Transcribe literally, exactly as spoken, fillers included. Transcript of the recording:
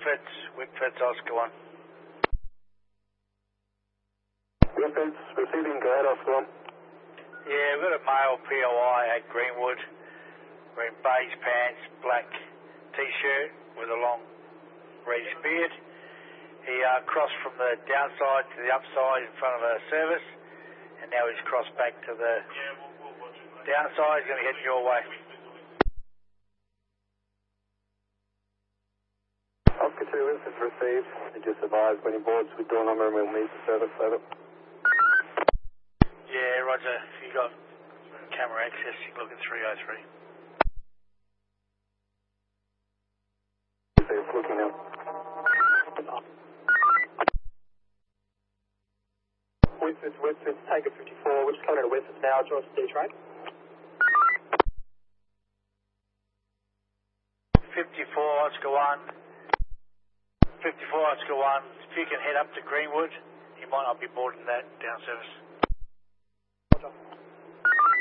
Whitford's, Whitford's Oscar one. Whitford's receiving, go ahead, Oscar one. Yeah, we've got a male P O I at Greenwood, wearing beige pants, black t-shirt with a long reddish beard. He uh, crossed from the downside to the upside in front of a service, and now he's crossed back to the downside. He's going to head your way. Oscar two, Whitford's received. He just advised when he boards with door number and we'll meet the service, over. Yeah, roger. If you got camera access, you can look at three oh three. It's looking now. Whitford's, Whitford's, Taker fifty-four, which is coming to Whitford's now, George D train. fifty-four, Oscar one. fifty-four, Oscar one. If you can head up to Greenwood, you might not be boarding that down service.